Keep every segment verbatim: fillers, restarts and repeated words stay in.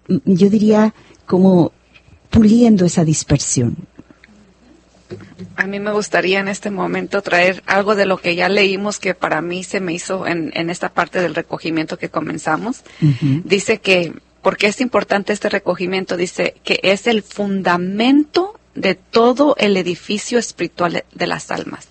yo diría, como puliendo esa dispersión. A mí me gustaría en este momento traer algo de lo que ya leímos que para mí se me hizo en, en esta parte del recogimiento que comenzamos. Uh-huh. Dice que, porque es importante este recogimiento, dice que es el fundamento de todo el edificio espiritual de las almas.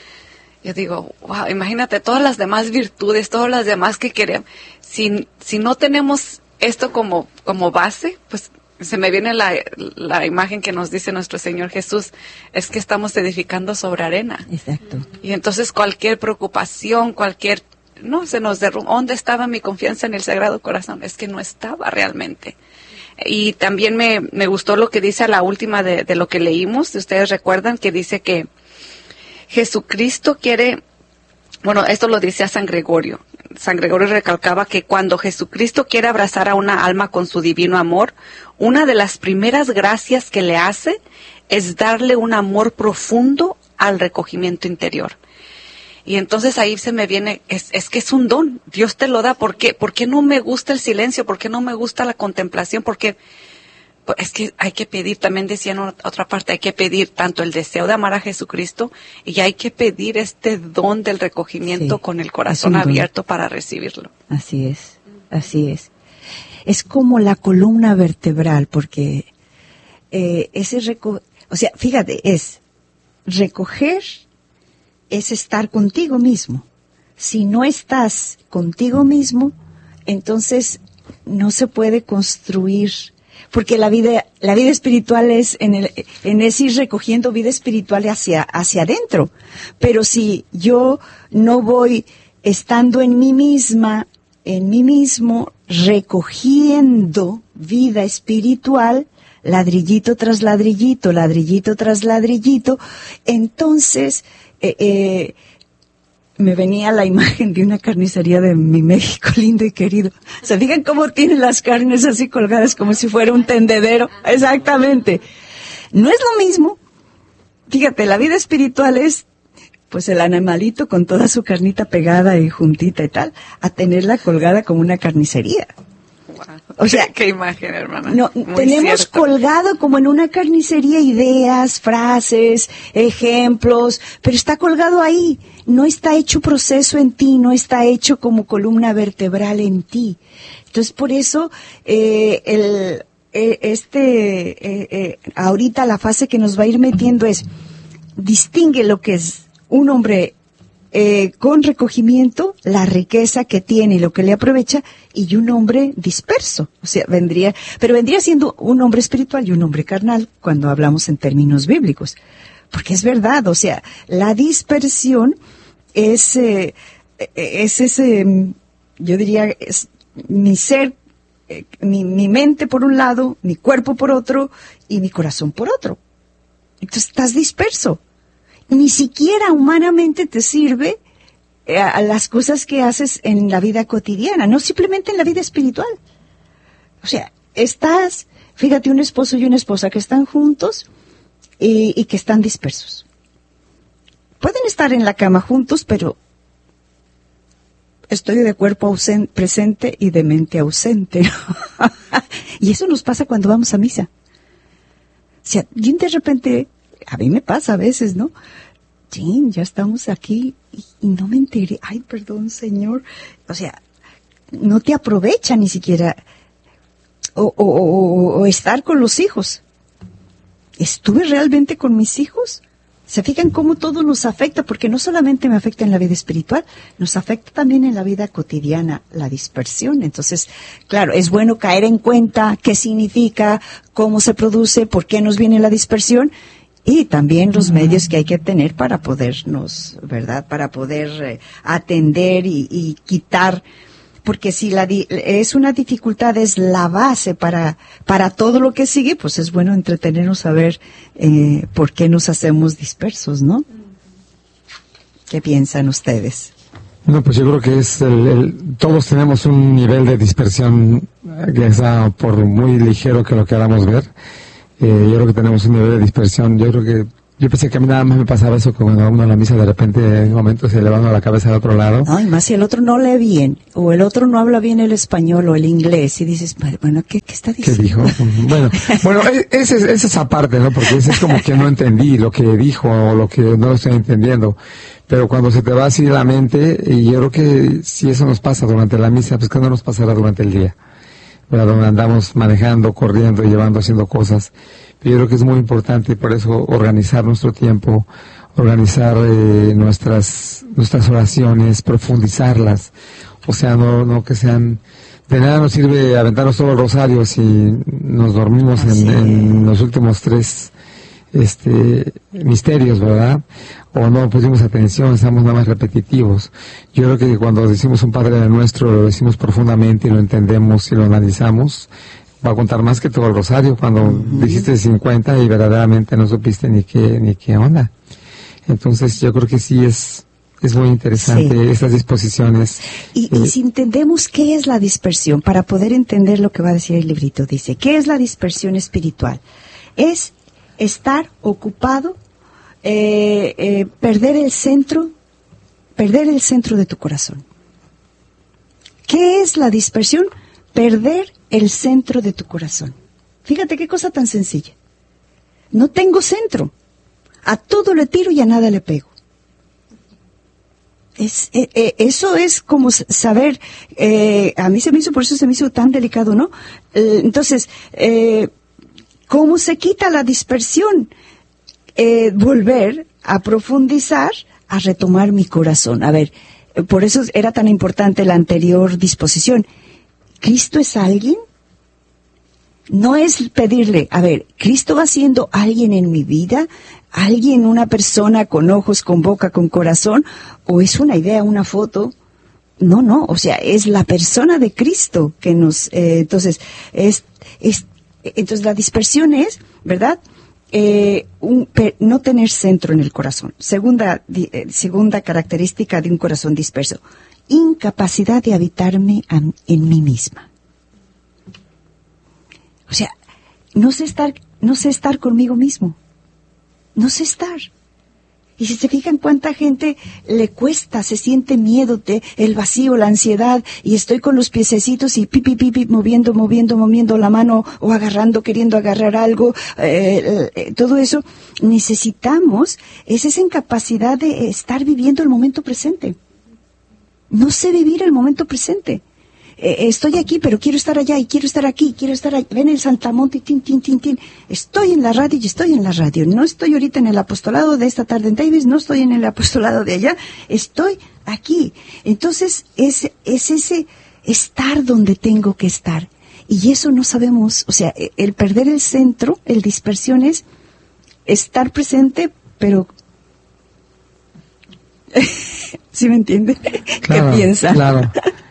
Yo digo, wow, imagínate todas las demás virtudes, todas las demás que queremos. Si, si no tenemos esto como, como base, pues se me viene la, la imagen que nos dice nuestro Señor Jesús, es que estamos edificando sobre arena. Exacto. Y entonces cualquier preocupación, cualquier, no, se nos derrumba. ¿Dónde estaba mi confianza en el Sagrado Corazón? Es que no estaba realmente. Y también me, me gustó lo que dice a la última de, de lo que leímos. Ustedes recuerdan que dice que Jesucristo quiere, bueno, esto lo dice a San Gregorio. San Gregorio recalcaba que cuando Jesucristo quiere abrazar a una alma con su divino amor, una de las primeras gracias que le hace es darle un amor profundo al recogimiento interior. Y entonces ahí se me viene, es, es que es un don, Dios te lo da. ¿Por qué? ¿Por qué no me gusta el silencio? ¿Por qué no me gusta la contemplación? Porque pues es que hay que pedir, también decía en otra parte, hay que pedir tanto el deseo de amar a Jesucristo y hay que pedir este don del recogimiento sí, con el corazón abierto para recibirlo. Así es, así es. Es como la columna vertebral, porque eh, ese reco- o sea, fíjate, es recoger, es estar contigo mismo. Si no estás contigo mismo, entonces no se puede construir. Porque la vida, la vida espiritual es en el, en ese ir recogiendo vida espiritual hacia, hacia adentro. Pero si yo no voy estando en mí misma, en mí mismo, recogiendo vida espiritual, ladrillito tras ladrillito, ladrillito tras ladrillito, entonces, eh, eh, me venía la imagen de una carnicería de mi México lindo y querido. O sea, digan cómo tienen las carnes así colgadas como si fuera un tendedero. Exactamente. No es lo mismo. Fíjate, la vida espiritual es, pues, el animalito con toda su carnita pegada y juntita y tal, a tenerla colgada como una carnicería. O sea, qué, qué imagen, hermana. No, tenemos cierto. Colgado como en una carnicería ideas, frases, ejemplos, pero está colgado ahí. No está hecho proceso en ti, no está hecho como columna vertebral en ti. Entonces, por eso, eh, el, eh, este, eh, eh, ahorita la fase que nos va a ir metiendo es, distingue lo que es un hombre Eh, con recogimiento, la riqueza que tiene y lo que le aprovecha, y un hombre disperso. O sea, vendría, pero vendría siendo un hombre espiritual y un hombre carnal cuando hablamos en términos bíblicos. Porque es verdad, o sea, la dispersión es, eh, es ese, yo diría, es mi ser, eh, mi, mi mente por un lado, mi cuerpo por otro, y mi corazón por otro. Entonces estás disperso. Ni siquiera humanamente te sirve eh, a las cosas que haces en la vida cotidiana, no simplemente en la vida espiritual. O sea, estás, fíjate, un esposo y una esposa que están juntos y, y que están dispersos. Pueden estar en la cama juntos, pero estoy de cuerpo ausente, presente y de mente ausente. Y eso nos pasa cuando vamos a misa. O sea, y de repente, a mí me pasa a veces, ¿no? Sí, ya estamos aquí y, y no me enteré. Ay, perdón, Señor. O sea, no te aprovecha ni siquiera. O, o, o, o estar con los hijos. ¿Estuve realmente con mis hijos? ¿Se fijan cómo todo nos afecta? Porque no solamente me afecta en la vida espiritual, nos afecta también en la vida cotidiana, la dispersión. Entonces, claro, es bueno caer en cuenta qué significa, cómo se produce, por qué nos viene la dispersión, y también los medios que hay que tener para podernos, ¿verdad? Para poder eh, atender y, y quitar, porque si la di- es una dificultad, es la base para para todo lo que sigue, pues es bueno entretenernos a ver eh, por qué nos hacemos dispersos, ¿no? ¿Qué piensan ustedes? No, pues yo creo que es el, el todos tenemos un nivel de dispersión, que sea por muy ligero que lo queramos ver. Eh, yo creo que tenemos un nivel de dispersión. Yo creo que Yo pensé que a mí nada más me pasaba eso, que cuando uno a la misa de repente en un momento se levanta la cabeza al otro lado. No, y más si el otro no lee bien, o el otro no habla bien el español o el inglés, y dices, bueno, ¿qué, qué está diciendo? ¿Qué dijo? Bueno, bueno, esa es, es esa parte, ¿no? Porque ese es como que no entendí lo que dijo o lo que no lo estoy entendiendo. Pero cuando se te va así la mente, y yo creo que si eso nos pasa durante la misa, pues que no nos pasará durante el día, ¿verdad? Donde andamos manejando, corriendo, llevando, haciendo cosas. Yo creo que es muy importante, por eso, organizar nuestro tiempo, organizar eh, nuestras nuestras oraciones, profundizarlas. O sea, no no que sean... De nada nos sirve aventarnos todos los rosarios si nos dormimos en, en los últimos tres este misterios, ¿verdad? O no pusimos atención, estamos nada más repetitivos. Yo creo que cuando decimos un Padre Nuestro, lo decimos profundamente y lo entendemos y lo analizamos, va a contar más que todo el rosario cuando uh-huh. dijiste cincuenta y verdaderamente no supiste ni qué ni qué onda. Entonces yo creo que sí es es muy interesante sí. Estas disposiciones. Y, eh, y si entendemos qué es la dispersión, para poder entender lo que va a decir el librito, dice, ¿qué es la dispersión espiritual? Es estar ocupado, eh, eh, perder el centro, perder el centro de tu corazón. ¿Qué es la dispersión? Perder el centro de tu corazón. Fíjate qué cosa tan sencilla. No tengo centro. A todo le tiro y a nada le pego. Es, eh, eh, eso es como saber, eh, a mí se me hizo, por eso se me hizo tan delicado, ¿no? Eh, entonces, eh, ¿cómo se quita la dispersión? Eh, volver a profundizar, a retomar mi corazón. A ver, eh, por eso era tan importante la anterior disposición. ¿Cristo es alguien? No es pedirle, a ver, ¿Cristo va siendo alguien en mi vida? ¿Alguien, una persona con ojos, con boca, con corazón? ¿O es una idea, una foto? No, no, o sea, es la persona de Cristo que nos, eh, entonces, es, es, entonces la dispersión es, ¿verdad? Eh, un, per, no tener centro en el corazón. Segunda, di, eh, segunda característica de un corazón disperso. Incapacidad de habitarme a, en mí misma. O sea, no sé estar, no sé estar conmigo mismo. No sé estar. Y si se fijan cuánta gente le cuesta, se siente miedo, te, el vacío, la ansiedad, y estoy con los piececitos y pipi, pipi, moviendo, moviendo, moviendo la mano, o agarrando, queriendo agarrar algo, eh, eh, todo eso. Necesitamos, es esa incapacidad de estar viviendo el momento presente. No sé vivir el momento presente. Eh, estoy aquí, pero quiero estar allá, y quiero estar aquí, quiero estar allá. Ven el Santamonte, tin, tin, tin, tin. Estoy en la radio y estoy en la radio. No estoy ahorita en el apostolado de esta tarde en Davis, no estoy en el apostolado de allá. Estoy aquí. Entonces, es, es ese estar donde tengo que estar. Y eso no sabemos, o sea, el perder el centro, el dispersión es estar presente, pero... ¿Sí me entiende? Claro, ¿qué piensa? Claro.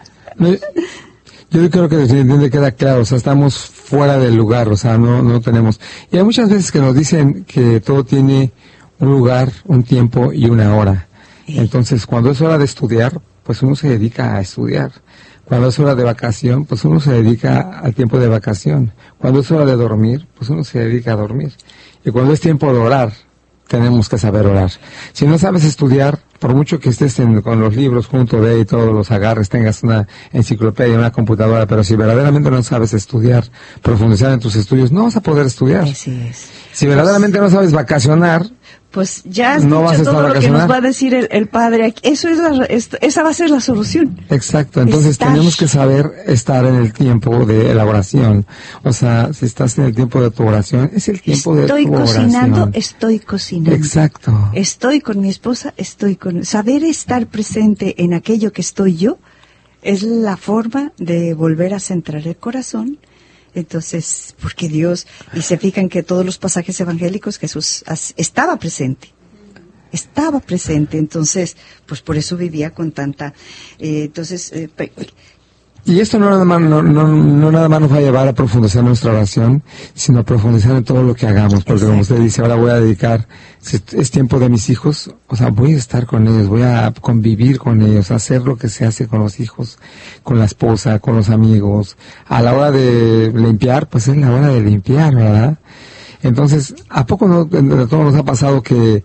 Yo creo que se entiende, queda claro, o sea, estamos fuera del lugar, o sea, no no tenemos. Y hay muchas veces que nos dicen que todo tiene un lugar, un tiempo y una hora. Entonces, cuando es hora de estudiar, pues uno se dedica a estudiar. Cuando es hora de vacación, pues uno se dedica al tiempo de vacación. Cuando es hora de dormir, pues uno se dedica a dormir. Y cuando es tiempo de orar, tenemos que saber orar. Si no sabes estudiar, por mucho que estés en, con los libros junto de y todos los agarres, tengas una enciclopedia, una computadora, pero si verdaderamente no sabes estudiar, profundizar en tus estudios, no vas a poder estudiar. Así es. Si verdaderamente no sabes vacacionar, pues ya has no dicho vas a todo lo que nos va a decir el, el padre aquí. Eso es la, es, esa va a ser la solución. Exacto. Entonces estar. Tenemos que saber estar en el tiempo de la oración. O sea, si estás en el tiempo de tu oración, es el tiempo estoy de tu oración. Estoy cocinando, estoy cocinando. Exacto. Estoy con mi esposa, estoy con... Saber estar presente en aquello que estoy yo es la forma de volver a centrar el corazón. Entonces, porque Dios, y se fijan que todos los pasajes evangélicos Jesús estaba presente, estaba presente, entonces, pues por eso vivía con tanta, eh, entonces... Eh, y esto no nada, más, no, no, no nada más nos va a llevar a profundizar nuestra oración, sino a profundizar en todo lo que hagamos, porque Exacto. Como usted dice, ahora voy a dedicar, si es tiempo de mis hijos, o sea, voy a estar con ellos, voy a convivir con ellos, hacer lo que se hace con los hijos, con la esposa, con los amigos. A la hora de limpiar, pues es la hora de limpiar, ¿verdad? Entonces, ¿a poco no, de todos nos ha pasado que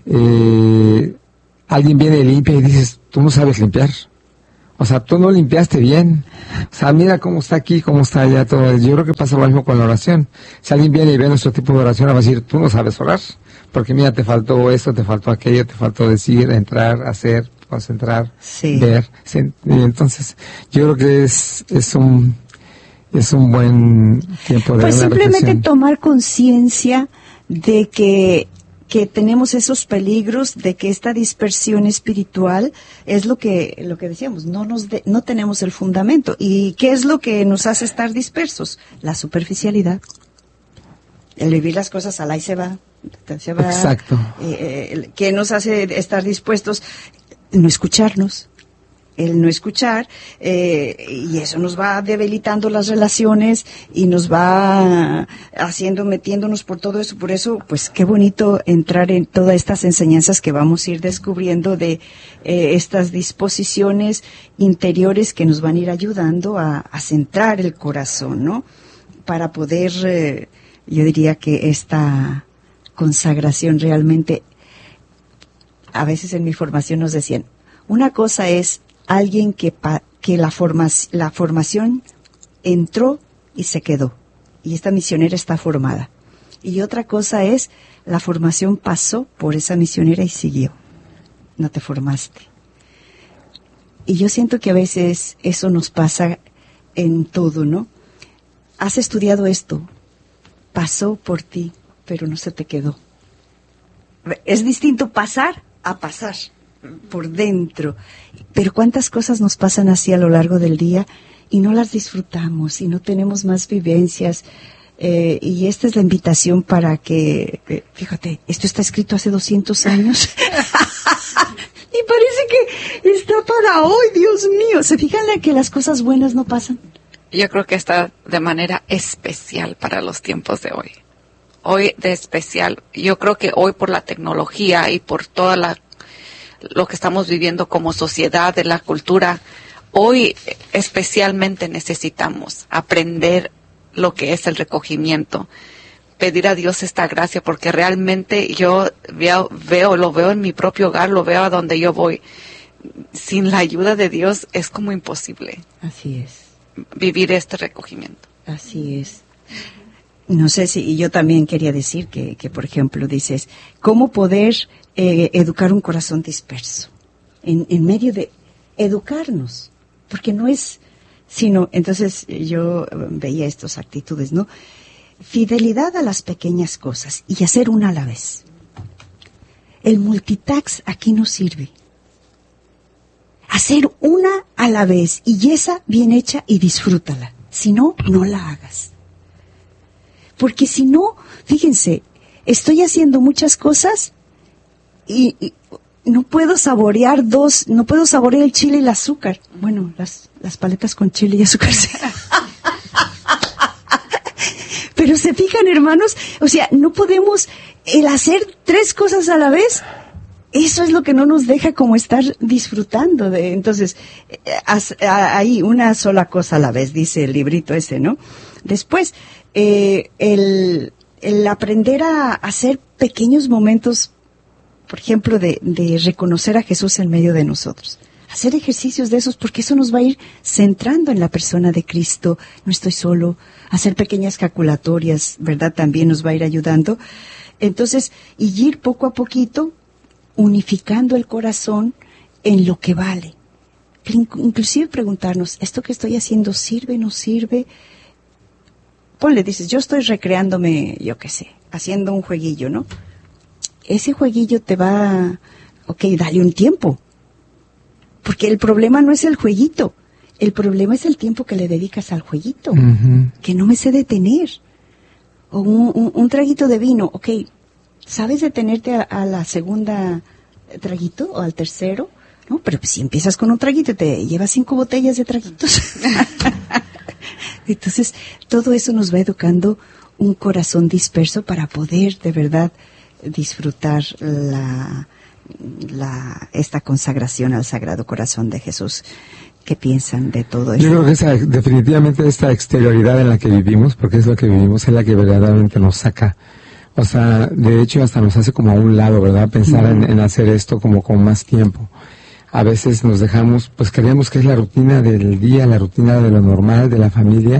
eh, alguien viene y limpia y dices, tú no sabes limpiar? O sea, tú no limpiaste bien. O sea, mira cómo está aquí, cómo está allá, todo. Yo creo que pasa lo mismo con la oración. Si alguien viene y ve nuestro tipo de oración, va a decir, tú no sabes orar. Porque mira, te faltó esto, te faltó aquello, te faltó decir, entrar, hacer, concentrar, sí. ver. Sí, y entonces, yo creo que es, es un, es un buen tiempo de Pues una simplemente reflexión. Tomar conciencia de que que tenemos esos peligros, de que esta dispersión espiritual es lo que lo que decíamos, no nos de, no tenemos el fundamento. ¿Y qué es lo que nos hace estar dispersos? La superficialidad. El vivir las cosas al ahí se va, se va. Exacto. Eh, ¿Qué nos hace estar dispuestos? No escucharnos. El no escuchar, eh, y eso nos va debilitando las relaciones y nos va haciendo, metiéndonos por todo eso. Por eso, pues qué bonito entrar en todas estas enseñanzas que vamos a ir descubriendo de eh, estas disposiciones interiores que nos van a ir ayudando a, a centrar el corazón, ¿no? Para poder, eh, yo diría que esta consagración realmente, a veces en mi formación nos decían, una cosa es alguien que, pa, que la, forma, la formación entró y se quedó. Y esta misionera está formada. Y otra cosa es, la formación pasó por esa misionera y siguió. No te formaste. Y yo siento que a veces eso nos pasa en todo, ¿no? Has estudiado esto, pasó por ti, pero no se te quedó. Es distinto pasar a pasar por dentro. Pero cuántas cosas nos pasan así a lo largo del día y no las disfrutamos y no tenemos más vivencias. Eh, y esta es la invitación para que, eh, fíjate, esto está escrito hace doscientos años y parece que está para hoy, Dios mío. ¿Se fijan que las cosas buenas no pasan? Yo creo que está de manera especial para los tiempos de hoy. Hoy de especial. Yo creo que hoy por la tecnología y por toda la lo que estamos viviendo como sociedad, de la cultura, hoy especialmente necesitamos aprender lo que es el recogimiento, pedir a Dios esta gracia, porque realmente yo veo, veo, lo veo en mi propio hogar, lo veo a donde yo voy. Sin la ayuda de Dios es como imposible. Así es. Vivir este recogimiento. Así es. No sé si, y yo también quería decir que, que por ejemplo, dices, ¿cómo poder eh, educar un corazón disperso? En, en medio de educarnos, porque no es, sino, entonces yo veía estas actitudes, ¿no? Fidelidad a las pequeñas cosas y hacer una a la vez. El multitask aquí no sirve. Hacer una a la vez y esa bien hecha y disfrútala. Si no, no la hagas. Porque si no, fíjense, estoy haciendo muchas cosas y, y no puedo saborear dos, no puedo saborear el chile y el azúcar. Bueno, las, las paletas con chile y azúcar. Pero se fijan, hermanos, o sea, no podemos, el hacer tres cosas a la vez, eso es lo que no nos deja como estar disfrutando de, entonces, ahí una sola cosa a la vez, dice el librito ese, ¿no? Después, Eh, el, el aprender a hacer pequeños momentos, por ejemplo, de, de reconocer a Jesús en medio de nosotros. Hacer ejercicios de esos, porque eso nos va a ir centrando en la persona de Cristo. No estoy solo. Hacer pequeñas calculatorias, ¿verdad? También nos va a ir ayudando. Entonces, y ir poco a poquito unificando el corazón en lo que vale. Inclusive preguntarnos, ¿esto que estoy haciendo sirve, no sirve? Ponle, dices, yo estoy recreándome, yo qué sé, haciendo un jueguillo, ¿no? Ese jueguillo te va, ok, dale un tiempo. Porque el problema no es el jueguito, el problema es el tiempo que le dedicas al jueguito, uh-huh. Que no me sé detener. O un, un, un traguito de vino, ok, ¿sabes detenerte a, a la segunda traguito o al tercero? No, pero si empiezas con un traguito, te llevas cinco botellas de traguitos. Entonces, todo eso nos va educando un corazón disperso para poder de verdad disfrutar la, la, esta consagración al Sagrado Corazón de Jesús. ¿Qué piensan de todo eso? Yo creo que esa, definitivamente esta exterioridad en la que vivimos, porque es lo que vivimos, es la que verdaderamente nos saca. O sea, de hecho hasta nos hace como a un lado, ¿verdad? Pensar uh-huh. en, en hacer esto como con más tiempo. A veces nos dejamos, pues creemos que es la rutina del día, la rutina de lo normal, de la familia,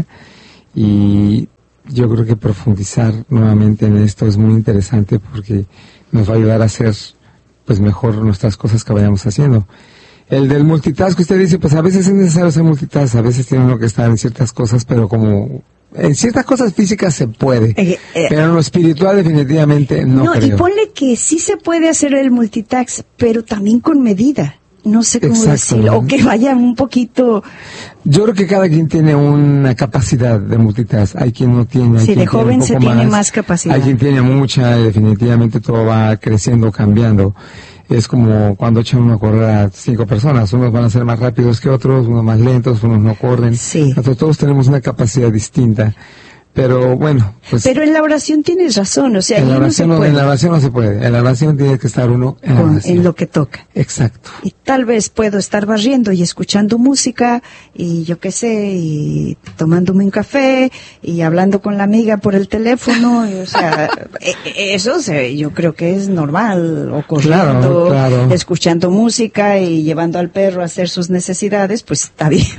y yo creo que profundizar nuevamente en esto es muy interesante porque nos va a ayudar a hacer pues mejor nuestras cosas que vayamos haciendo. El del multitask que usted dice, pues a veces es necesario hacer multitask, a veces tiene uno que estar en ciertas cosas, pero como en ciertas cosas físicas se puede, eh, eh, pero en lo espiritual definitivamente no, no creo. Y ponle que sí se puede hacer el multitask, pero también con medida. No sé cómo Exacto, decirlo, ¿no? O que vaya un poquito... Yo creo que cada quien tiene una capacidad de multitask, hay quien no tiene. Hay sí, quien de joven tiene se tiene más, más capacidad. Hay quien tiene mucha y definitivamente todo va creciendo, cambiando. Es como cuando echan uno a correr a cinco personas, unos van a ser más rápidos que otros, unos más lentos, unos no corren. Sí. Entonces, todos tenemos una capacidad distinta. Pero bueno, pues... Pero en la oración tienes razón, o sea, en la oración no se puede. En la oración no se puede, en la oración tiene que estar uno en la oración. En lo que toca. Exacto. Y tal vez puedo estar barriendo y escuchando música, y yo qué sé, y tomándome un café, y hablando con la amiga por el teléfono, y, o sea, eso se, yo creo que es normal, o corriendo, claro, claro. escuchando música y llevando al perro a hacer sus necesidades, pues está bien.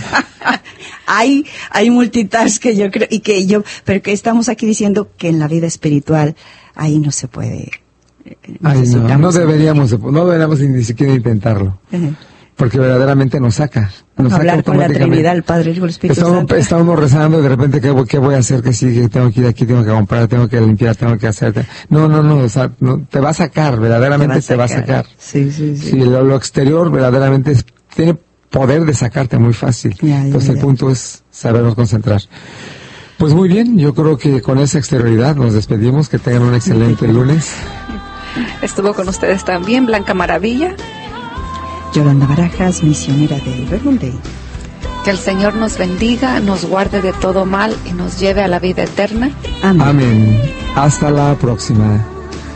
hay, hay multitask que yo creo, y que yo, pero que estamos aquí diciendo que en la vida espiritual ahí no se puede. Ay, no, no deberíamos, no deberíamos ni siquiera intentarlo. Uh-huh. Porque verdaderamente nos saca. Nos Hablar saca con la Trinidad, el Padre, el Hijo, el Espíritu está uno, Santo. Está uno rezando y de repente, ¿qué, qué voy a hacer? ¿Qué sigue? Tengo que ir aquí, tengo que comprar, tengo que limpiar, tengo que hacer. No, no, no, o sea, no, te va a sacar, verdaderamente te va a sacar. Te va a sacar. Sí, sí, sí. Sí, lo, lo exterior verdaderamente es, tiene poder de sacarte muy fácil. Ya, ya, Entonces ya. El punto es sabernos concentrar. Pues muy bien, yo creo que con esa exterioridad nos despedimos, que tengan un excelente lunes. Estuvo con ustedes también Blanca Maravilla, Yolanda Barajas, misionera del Verbum Dei. Que el Señor nos bendiga, nos guarde de todo mal y nos lleve a la vida eterna. Amén. Amén. Hasta la próxima.